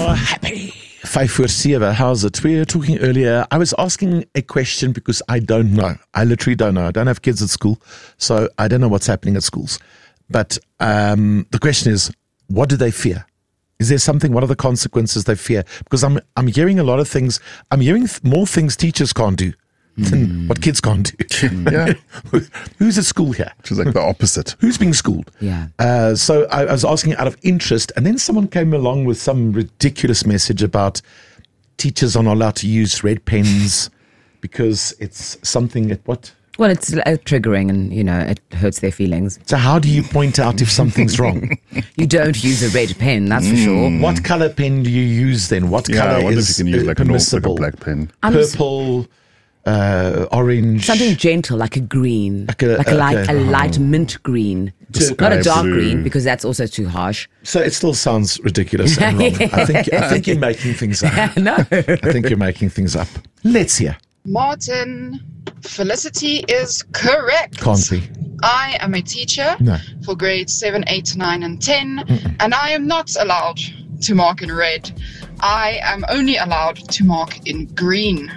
Happy 5:47. How's it? We were talking earlier. I was asking a question because I don't know. I literally don't know. I don't have kids at school, so I don't know what's happening at schools. But the question is, what do they fear? Is there something? What are the consequences they fear? Because I'm hearing a lot of things. I'm hearing more things teachers can't do than what kids can't do. Yeah. Who's at school here? Which is like the opposite. Who's being schooled? Yeah. So I was asking out of interest, and then someone came along with some ridiculous message about teachers are not allowed to use red pens because it's something at what? Well, it's triggering and, it hurts their feelings. So how do you point out if something's wrong? You don't use a red pen, that's for sure. What color pen do you use then? What color I wonder is if you can use like a black pen. Purple, orange. Something gentle, like a green. Like a light mint green. Not a dark green, because that's also too harsh. So it still sounds ridiculous and wrong. I think you're making things up. No. I think you're making things up. Let's hear. Martin, Felicity is correct. Can't be. I am a teacher for grades 7, 8, 9, and 10, and I am not allowed to mark in red. I am only allowed to mark in green.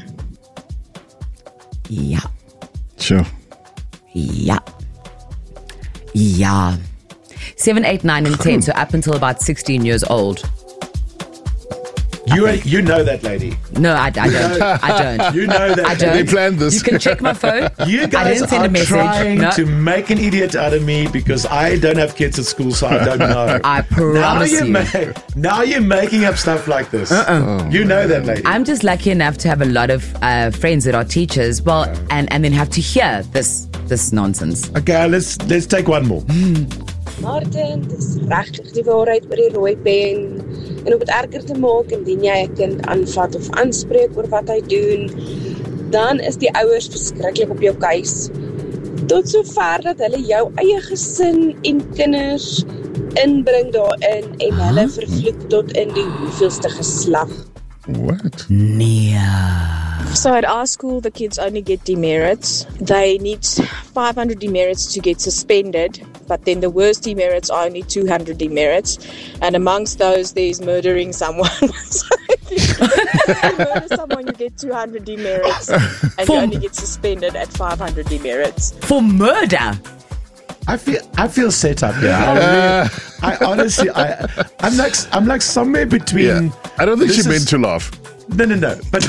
Yeah. Sure. Yeah. 7, 8, 9, and 10, so up until about 16 years old. You know that lady. No, I don't. I don't. You know that. I don't. They planned this. You can check my phone. You guys are trying to make an idiot out of me because I don't have kids at school, so I don't know. I promise you. Now you're making up stuff like this. You know that lady. I'm just lucky enough to have a lot of friends that are teachers. Well, and then have to hear this nonsense. Okay, let's take one more. Martin, dis regtig die waarheid oor die rooi pen en om dit erger te maak indien jy 'n kind aanvat of aanspreek oor wat hy doen, dan is die ouers verskriklik op jou keus. Tot sover dat hulle jou eie gesin en kinders inbring daarin en hulle vervloek tot in die hoeveelste geslag. What? Nee. So at our school, the kids only get demerits. They need 500 demerits to get suspended, but then the worst demerits are only 200 demerits. And amongst those, there's murdering someone. So if you murder someone, you get 200 demerits, and you only get suspended at 500 demerits. For murder? I feel set up. Yeah, I honestly, I'm like somewhere between. Yeah. I don't think she meant to laugh. No. But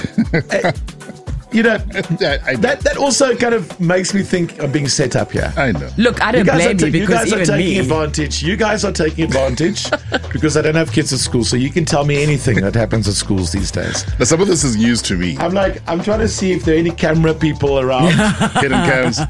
that also kind of makes me think I'm being set up here. I know. Look, I don't blame you because you guys are taking me. advantage. You guys are taking advantage because I don't have kids at school, so you can tell me anything that happens at schools these days. Now, some of this is news to me. I'm trying to see if there are any camera people around. Hidden cams.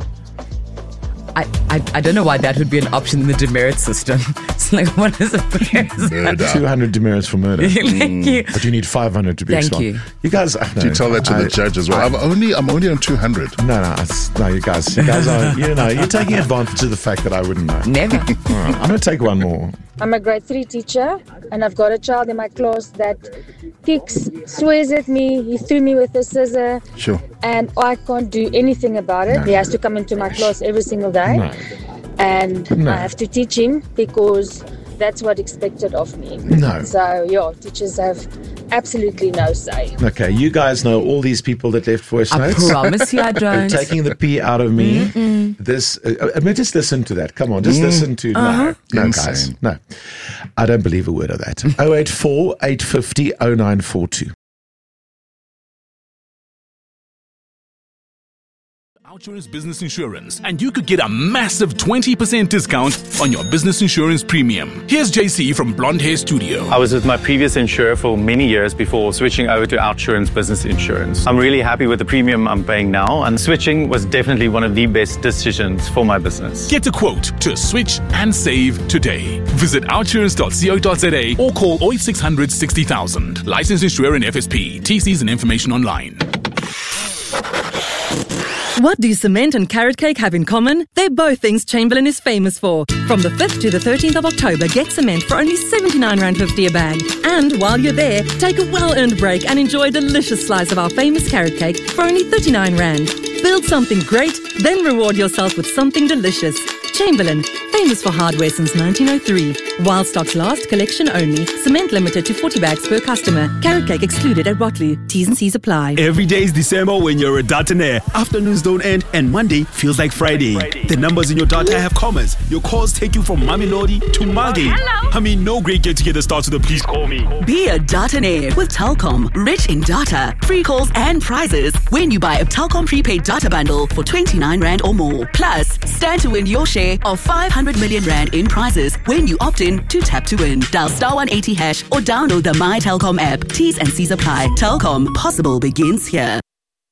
I don't know why that would be an option in the demerit system. It's like, what is it? 200 demerits for murder. Thank you. But you need 500 to be Thank expelled. you. You guys, Do you tell that to the judge as well? I'm only on 200. No, you guys are, you're taking advantage of the fact that I wouldn't know. Never. All right, I'm going to take one more. I'm a grade 3 teacher, and I've got a child in my class that kicks, swears at me, he threw me with a scissor. Sure. And I can't do anything about it. He has to come into my class every single day. No. And I have to teach him because that's what's expected of me. No. So, teachers have absolutely no say. Okay, you guys know all these people that left voice notes. I promise you I don't. You're taking the pee out of me. This, just listen to that. Come on, just listen to No, guys, no. I don't believe a word of that. 084 850 0942. Outsurance Business Insurance, and you could get a massive 20% discount on your business insurance premium. Here's JC from Blonde Hair Studio. I was with my previous insurer for many years before switching over to Outsurance Business Insurance. I'm really happy with the premium I'm paying now, and switching was definitely one of the best decisions for my business. Get a quote to switch and save today. Visit outsurance.co.za or call 0600 60,000. Licensed insurer and FSP. TCs and information online. What do cement and carrot cake have in common? They're both things Chamberlain is famous for. From the 5th to the 13th of October, get cement for only R79.50 a bag. And while you're there, take a well-earned break and enjoy a delicious slice of our famous carrot cake for only R39. Build something great, then reward yourself with something delicious. Chamberlain, famous for hardware since 1903. While stocks last, collection only. Cement limited to 40 bags per customer. Carrot cake excluded at Watloo. T's and C's apply. Every day is December when you're a Dataner. Afternoons don't end and Monday feels like Friday. The numbers in your data have commas. Your calls take you from Mamelodi to Mage. Hello. I mean, no great get-together starts with a please call me. Be a Dataner with Telkom. Rich in data, free calls and prizes when you buy a Telkom prepaid data bundle for 29 Rand or more. Plus, stand to win your share of 500 million Rand in prizes when you opt in to Tap to Win. Dial *180# or download the My Telkom app. T's and C's apply. Telkom, possible begins here.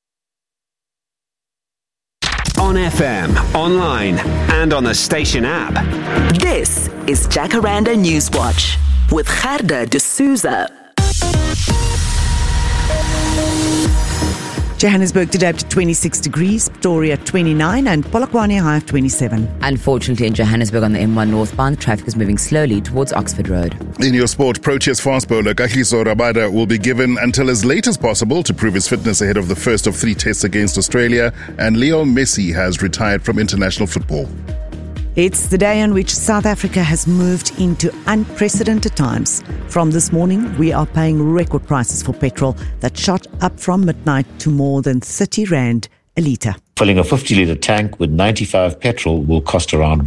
On FM, online, and on the station app. This is Jacaranda Newswatch with Gerda de Souza. Johannesburg today up to 26 degrees, Pretoria 29 and Polokwane high of 27. Unfortunately in Johannesburg on the M1 northbound, traffic is moving slowly towards Oxford Road. In your sport, Proteas fast bowler Kagiso Rabada will be given until as late as possible to prove his fitness ahead of the first of 3 tests against Australia, and Leo Messi has retired from international football. It's the day on which South Africa has moved into unprecedented times. From this morning, we are paying record prices for petrol that shot up from midnight to more than 30 Rand a litre. Filling a 50-litre tank with 95 petrol will cost around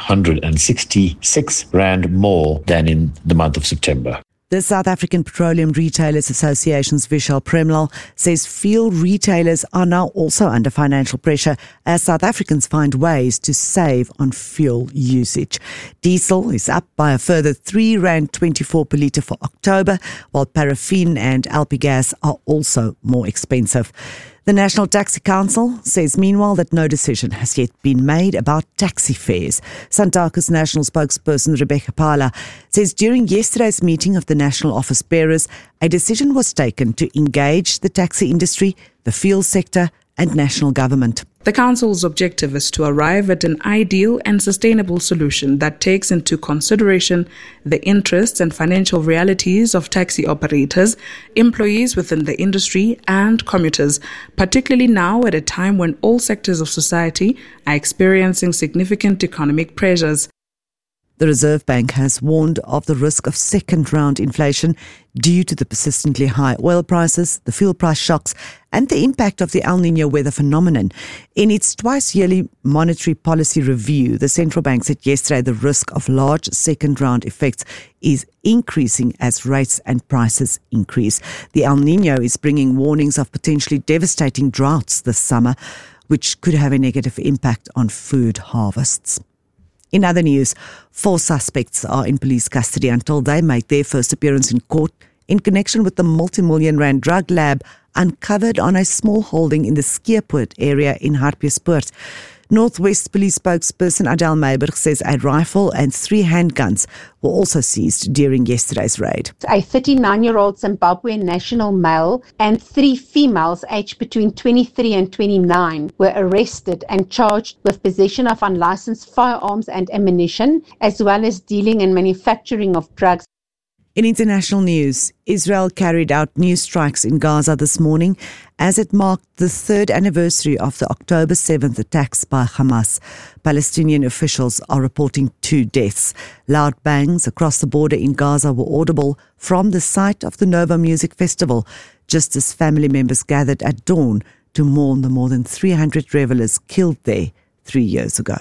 166 Rand more than in the month of September. The South African Petroleum Retailers Association's Vishal Premlal says fuel retailers are now also under financial pressure as South Africans find ways to save on fuel usage. Diesel is up by a further 3 Rand 24 per litre for October, while paraffin and LP gas are also more expensive. The National Taxi Council says, meanwhile, that no decision has yet been made about taxi fares. Santaco's national spokesperson, Rebecca Pala, says during yesterday's meeting of the national office bearers, a decision was taken to engage the taxi industry, the fuel sector, and national government. The Council's objective is to arrive at an ideal and sustainable solution that takes into consideration the interests and financial realities of taxi operators, employees within the industry, and commuters, particularly now at a time when all sectors of society are experiencing significant economic pressures. The Reserve Bank has warned of the risk of second-round inflation due to the persistently high oil prices, the fuel price shocks, and the impact of the El Niño weather phenomenon. In its twice-yearly monetary policy review, the central bank said yesterday the risk of large second-round effects is increasing as rates and prices increase. The El Niño is bringing warnings of potentially devastating droughts this summer, which could have a negative impact on food harvests. In other news, 4 suspects are in police custody until they make their first appearance in court in connection with the multi-million rand drug lab uncovered on a small holding in the Skeerpoort area in Hartbeespoort. Northwest Police spokesperson Adele Meiberg says a rifle and 3 handguns were also seized during yesterday's raid. A 39-year-old Zimbabwean national male and 3 females aged between 23 and 29 were arrested and charged with possession of unlicensed firearms and ammunition, as well as dealing and manufacturing of drugs. In international news, Israel carried out new strikes in Gaza this morning as it marked the 3rd anniversary of the October 7th attacks by Hamas. Palestinian officials are reporting 2 deaths. Loud bangs across the border in Gaza were audible from the site of the Nova Music Festival, just as family members gathered at dawn to mourn the more than 300 revelers killed there 3 years ago.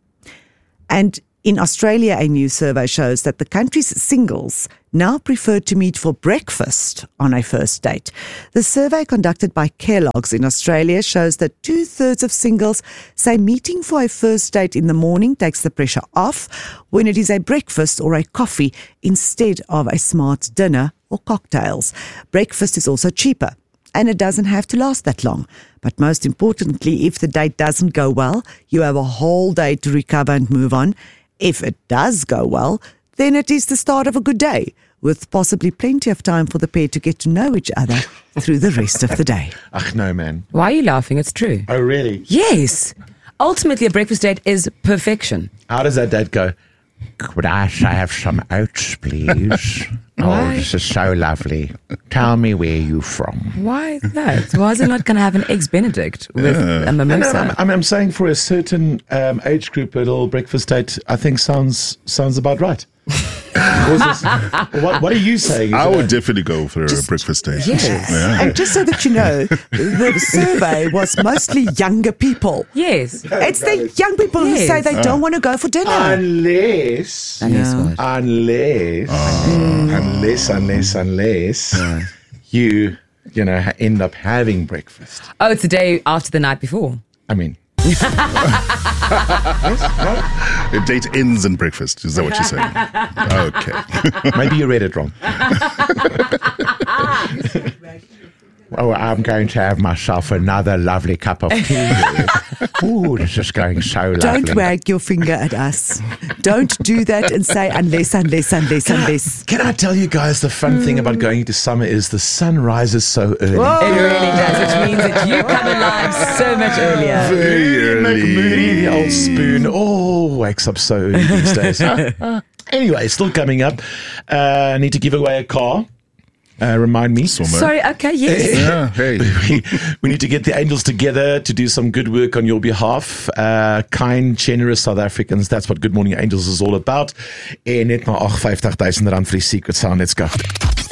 And in Australia, a new survey shows that the country's singles now prefer to meet for breakfast on a first date. The survey conducted by Kellogg's in Australia shows that 2/3 of singles say meeting for a first date in the morning takes the pressure off when it is a breakfast or a coffee instead of a smart dinner or cocktails. Breakfast is also cheaper, and it doesn't have to last that long. But most importantly, if the date doesn't go well, you have a whole day to recover and move on. If it does go well, then it is the start of a good day, with possibly plenty of time for the pair to get to know each other through the rest of the day. Ach, no, man. Why are you laughing? It's true. Oh, really? Yes. Ultimately, a breakfast date is perfection. How does that date go? Could I have some oats, please? Oh, this is so lovely. Tell me where you're from. Why that? Why is it not going to have an Eggs Benedict with a mimosa? I'm saying for a certain age group, a little breakfast date, I think sounds about right. What are you saying? I would definitely go for a breakfast date. Yes. Yeah. And just so that you know, the survey was mostly younger people. Yes. It's the young people who say they don't want to go for dinner. Unless you end up having breakfast. Oh, it's the day after the night before. I mean... The date ends in breakfast. Is that what you're saying? Okay. Maybe you read it wrong. Oh, I'm going to have myself another lovely cup of tea. Ooh, this is going so lovely. Don't wag your finger at us. Don't do that and say unless. Can I tell you guys the fun thing about going into summer is the sun rises so early. Whoa. It really does, which means that you come alive so much earlier. Very early. McMoody, the old spoon, wakes up so early these days. Anyway, still coming up. I need to give away a car. Remind me. Sorry, okay, yes. Yeah, hey. We need to get the angels together to do some good work on your behalf. Kind, generous South Africans. That's what Good Morning Angels is all about. En net maar R58,000 vir die secret sound. Let's go.